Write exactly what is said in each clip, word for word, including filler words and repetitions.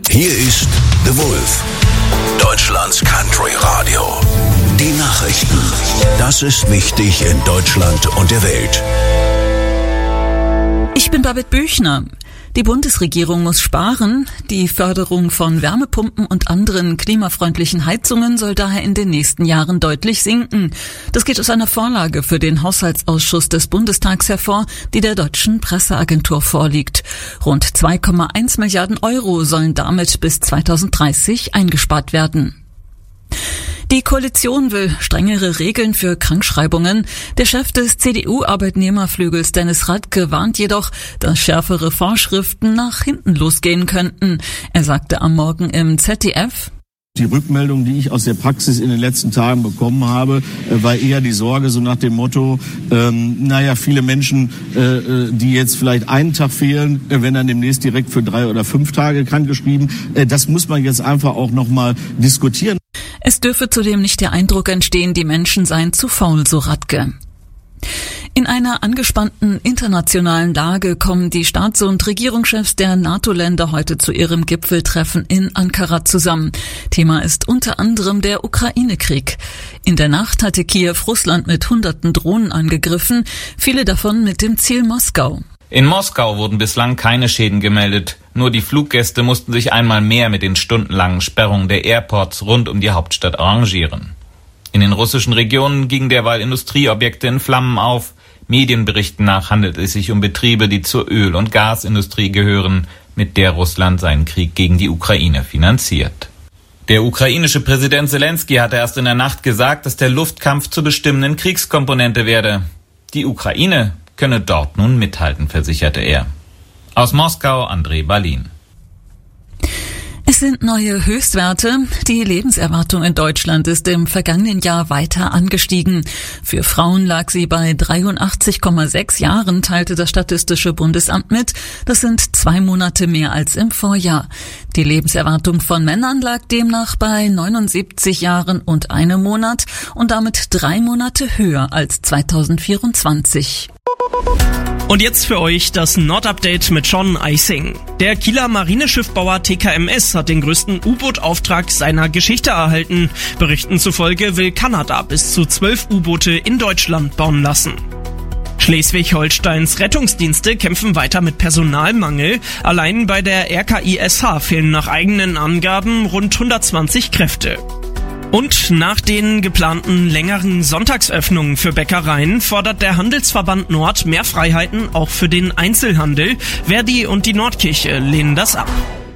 Hier ist The Wolf, Deutschlands Country Radio. Die Nachrichten. Das ist wichtig in Deutschland und der Welt. Ich bin Babette Büchner. Die Bundesregierung muss sparen. Die Förderung von Wärmepumpen und anderen klimafreundlichen Heizungen soll daher in den nächsten Jahren deutlich sinken. Das geht aus einer Vorlage für den Haushaltsausschuss des Bundestags hervor, die der deutschen Presseagentur vorliegt. Rund zwei Komma eins Milliarden Euro sollen damit bis zweitausenddreißig eingespart werden. Die Koalition will strengere Regeln für Krankschreibungen. Der Chef des C D U-Arbeitnehmerflügels Dennis Radke warnt jedoch, dass schärfere Vorschriften nach hinten losgehen könnten. Er sagte am Morgen im Z D F: Die Rückmeldung, die ich aus der Praxis in den letzten Tagen bekommen habe, war eher die Sorge, so nach dem Motto, ähm, naja, viele Menschen, äh, die jetzt vielleicht einen Tag fehlen, werden dann demnächst direkt für drei oder fünf Tage krankgeschrieben. Äh, das muss man jetzt einfach auch nochmal diskutieren. Es dürfe zudem nicht der Eindruck entstehen, die Menschen seien zu faul, so Radke. In einer angespannten internationalen Lage kommen die Staats- und Regierungschefs der NATO-Länder heute zu ihrem Gipfeltreffen in Ankara zusammen. Thema ist unter anderem der Ukraine-Krieg. In der Nacht hatte Kiew Russland mit hunderten Drohnen angegriffen, viele davon mit dem Ziel Moskau. In Moskau wurden bislang keine Schäden gemeldet. Nur die Fluggäste mussten sich einmal mehr mit den stundenlangen Sperrungen der Airports rund um die Hauptstadt arrangieren. In den russischen Regionen gingen derweil Industrieobjekte in Flammen auf. Medienberichten nach handelt es sich um Betriebe, die zur Öl- und Gasindustrie gehören, mit der Russland seinen Krieg gegen die Ukraine finanziert. Der ukrainische Präsident Zelensky hatte erst in der Nacht gesagt, dass der Luftkampf zur bestimmenden Kriegskomponente werde. Die Ukraine könne dort nun mithalten, versicherte er. Aus Moskau, André Balin. Es sind neue Höchstwerte. Die Lebenserwartung in Deutschland ist im vergangenen Jahr weiter angestiegen. Für Frauen lag sie bei dreiundachtzig Komma sechs Jahren, teilte das Statistische Bundesamt mit. Das sind zwei Monate mehr als im Vorjahr. Die Lebenserwartung von Männern lag demnach bei neunundsiebzig Jahren und einem Monat und damit drei Monate höher als zweitausendvierundzwanzig. Und jetzt für euch das Nord-Update mit Sean Eising. Der Kieler Marineschiffbauer T K M S hat den größten U-Boot-Auftrag seiner Geschichte erhalten. Berichten zufolge will Kanada bis zu zwölf U-Boote in Deutschland bauen lassen. Schleswig-Holsteins Rettungsdienste kämpfen weiter mit Personalmangel. Allein bei der R K I S H fehlen nach eigenen Angaben rund hundertzwanzig Kräfte. Und nach den geplanten längeren Sonntagsöffnungen für Bäckereien fordert der Handelsverband Nord mehr Freiheiten auch für den Einzelhandel. Verdi und die Nordkirche lehnen das ab.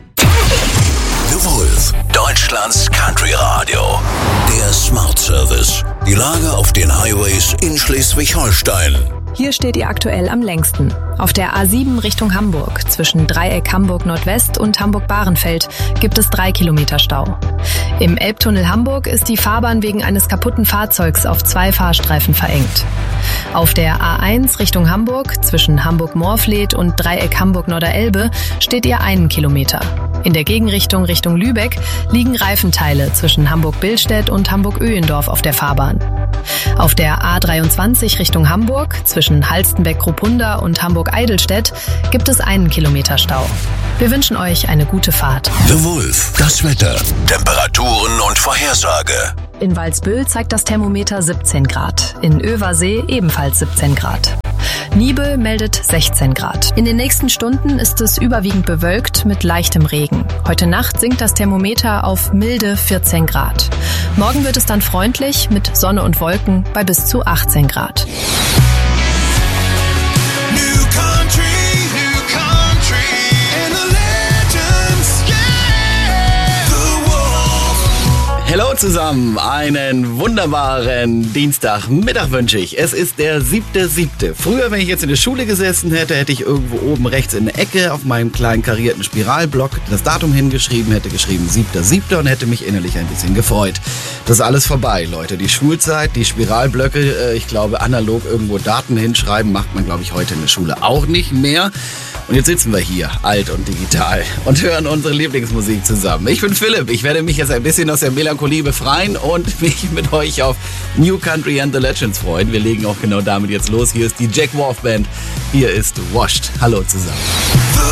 The Wolf, Deutschlands Country Radio. Der Smart Service. Die Lage auf den Highways in Schleswig-Holstein. Hier steht ihr aktuell am längsten. Auf der A sieben Richtung Hamburg, zwischen Dreieck Hamburg Nordwest und Hamburg-Bahrenfeld, gibt es drei Kilometer Stau. Im Elbtunnel Hamburg ist die Fahrbahn wegen eines kaputten Fahrzeugs auf zwei Fahrstreifen verengt. Auf der A eins Richtung Hamburg, zwischen Hamburg-Moorfleet und Dreieck Hamburg-Norderelbe, steht ihr einen Kilometer. In der Gegenrichtung Richtung Lübeck liegen Reifenteile zwischen Hamburg-Billstedt und Hamburg-Öhendorf auf der Fahrbahn. Auf der A dreiundzwanzig Richtung Hamburg, zwischen Halstenbeck-Kruppunda und Hamburg-Eidelstedt, gibt es einen Kilometer Stau. Wir wünschen euch eine gute Fahrt. The Wolf, das Wetter, Temperaturen und Vorhersage. In Walsbüll zeigt das Thermometer siebzehn Grad, in Översee ebenfalls siebzehn Grad. Nibel meldet sechzehn Grad. In den nächsten Stunden ist es überwiegend bewölkt mit leichtem Regen. Heute Nacht sinkt das Thermometer auf milde vierzehn Grad. Morgen wird es dann freundlich mit Sonne und Wolken bei bis zu achtzehn Grad. Hallo zusammen, einen wunderbaren Dienstagmittag wünsche ich. Es ist der siebte siebte Früher, wenn ich jetzt in der Schule gesessen hätte, hätte ich irgendwo oben rechts in der Ecke auf meinem kleinen karierten Spiralblock das Datum hingeschrieben, hätte geschrieben siebter siebter und hätte mich innerlich ein bisschen gefreut. Das ist alles vorbei, Leute. Die Schulzeit, die Spiralblöcke, ich glaube analog irgendwo Daten hinschreiben, macht man, glaube ich, heute in der Schule auch nicht mehr. Und jetzt sitzen wir hier, alt und digital, und hören unsere Lieblingsmusik zusammen. Ich bin Philipp, ich werde mich jetzt ein bisschen aus der Melancholie befreien und mich mit euch auf New Country and the Legends freuen. Wir legen auch genau damit jetzt los. Hier ist die Jack Wolf Band, hier ist Washed. Hallo zusammen.